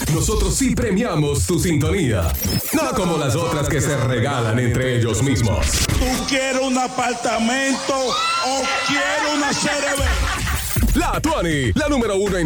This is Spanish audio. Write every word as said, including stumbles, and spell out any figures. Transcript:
Nosotros sí premiamos tu sintonía. No como las otras que se regalan entre ellos mismos. ¿Tú quieres un apartamento o quieres una C R B? La Tuani, la número uno en